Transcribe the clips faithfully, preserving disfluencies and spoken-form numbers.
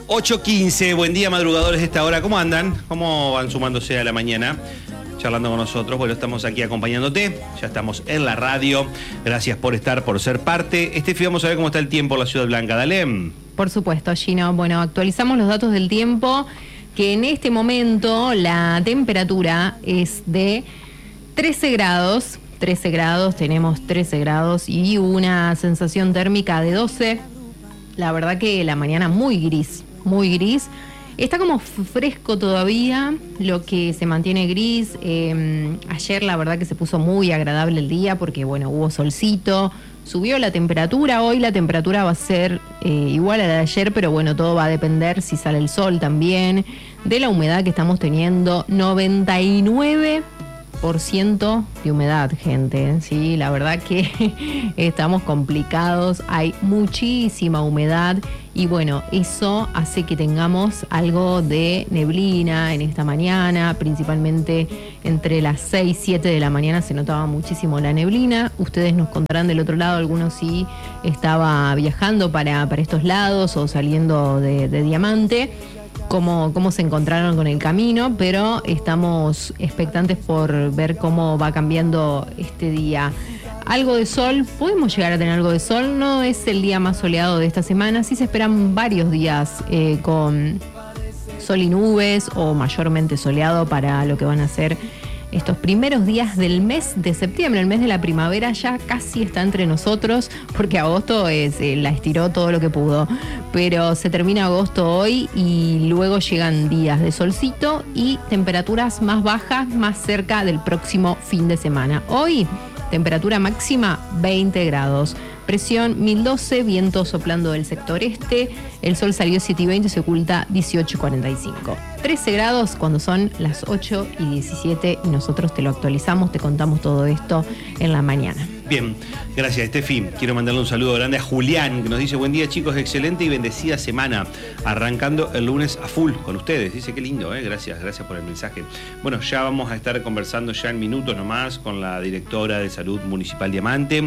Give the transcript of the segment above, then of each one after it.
ocho quince, buen día madrugadores de esta hora. ¿Cómo andan? ¿Cómo van sumándose a la mañana? Charlando con nosotros. Bueno, estamos aquí acompañándote. Ya estamos en la radio. Gracias por estar, por ser parte. Estefi, vamos a ver cómo está el tiempo en la Ciudad Blanca. Dale. Por supuesto, Gino. Bueno, actualizamos los datos del tiempo, que en este momento la temperatura es de trece grados. trece grados, tenemos trece grados y una sensación térmica de doce. La verdad que la mañana muy gris, muy gris. Está como fresco todavía, lo que se mantiene gris. Eh, ayer la verdad que se puso muy agradable el día porque, bueno, hubo solcito, subió la temperatura. Hoy la temperatura va a ser eh, igual a la de ayer, pero bueno, todo va a depender si sale el sol también, de la humedad que estamos teniendo. noventa y nueve por ciento de humedad, gente. Sí, la verdad que estamos complicados, hay muchísima humedad y bueno, eso hace que tengamos algo de neblina en esta mañana, principalmente entre las seis y siete de la mañana se notaba muchísimo la neblina. Ustedes nos contarán del otro lado, algunos sí estaba viajando para, para estos lados o saliendo de, de Diamante. Cómo, cómo se encontraron con el camino, pero estamos expectantes por ver cómo va cambiando este día. Algo de sol, podemos llegar a tener algo de sol, no es el día más soleado de esta semana, sí se esperan varios días eh, con sol y nubes o mayormente soleado para lo que van a ser estos primeros días del mes de septiembre. El mes de la primavera ya casi está entre nosotros, porque agosto es, eh, la estiró todo lo que pudo. Pero se termina agosto hoy y luego llegan días de solcito y temperaturas más bajas, más cerca del próximo fin de semana. Hoy, temperatura máxima veinte grados. Presión mil doce, viento soplando del sector este, el sol salió siete y veinte, se oculta dieciocho y cuarenta y cinco. trece grados cuando son las ocho y diecisiete y nosotros te lo actualizamos, te contamos todo esto en la mañana. Bien, gracias Estefi. Quiero mandarle un saludo grande a Julián, que nos dice: buen día chicos, excelente y bendecida semana, arrancando el lunes a full con ustedes. Dice, qué lindo, ¿eh? Gracias, gracias por el mensaje. Bueno, ya vamos a estar conversando ya en minutos nomás con la directora de Salud Municipal Diamante.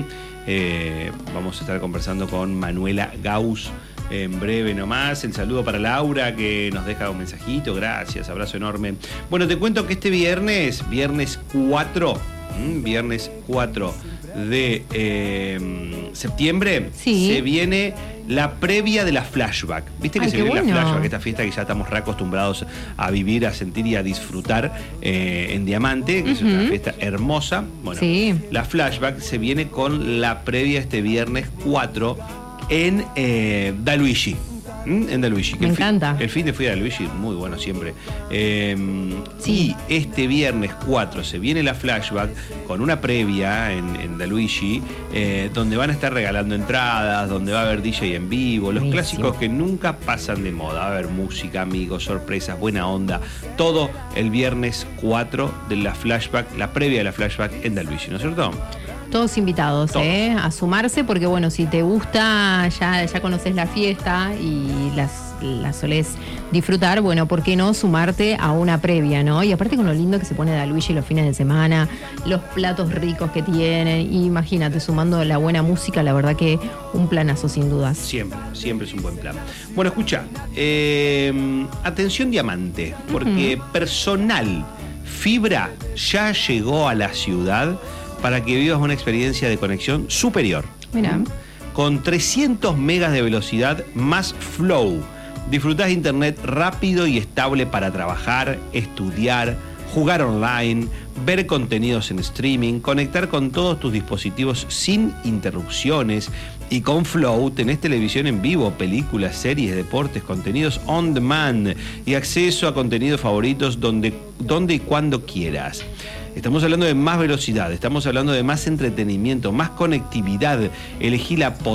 Eh, vamos a estar conversando con Manuela Gauss en breve nomás. El saludo para Laura, que nos deja un mensajito. Gracias, abrazo enorme. Bueno, te cuento que este viernes, viernes cuatro, ¿m? viernes cuatro de eh, septiembre, sí, se viene la previa de la Flashback. ¿Viste que Ay, se viene bueno. la Flashback? Esta fiesta que ya estamos reacostumbrados a vivir, a sentir y a disfrutar eh, en Diamante, que uh-huh. es una fiesta hermosa. Bueno, sí. La Flashback se viene con la previa este viernes cuatro en eh, Daluigi. ¿Mm? En Daluigi. Me el encanta. Fin, el fin de fui a Daluigi, muy bueno siempre. Eh, sí. Y este viernes cuatro se viene la Flashback con una previa en, en Daluigi, eh, donde van a estar regalando entradas, donde va a haber D J en vivo, los Buenísimo. clásicos que nunca pasan de moda. Va a haber música, amigos, sorpresas, buena onda. Todo el viernes cuatro de la Flashback, la previa de la Flashback en Daluigi, ¿no es cierto? Todos invitados, Todos. ¿eh? A sumarse, porque bueno, si te gusta, ya, ya conoces la fiesta y las, las solés disfrutar, bueno, ¿por qué no sumarte a una previa, no? Y aparte con lo lindo que se pone Daluigi los fines de semana, los platos ricos que tienen, y imagínate, sumando la buena música, la verdad que un planazo sin dudas. Siempre, siempre es un buen plan. Bueno, escucha, eh, atención Diamante, porque uh-huh. personal fibra ya llegó a la ciudad para que vivas una experiencia de conexión superior. Mirá. Con trescientos megas de velocidad más Flow. Disfrutás de internet rápido y estable para trabajar, estudiar, jugar online, ver contenidos en streaming, conectar con todos tus dispositivos sin interrupciones. Y con Flow tenés televisión en vivo, películas, series, deportes, contenidos on demand y acceso a contenidos favoritos donde, donde y cuando quieras. Estamos hablando de más velocidad, estamos hablando de más entretenimiento, más conectividad. Elegí la potencia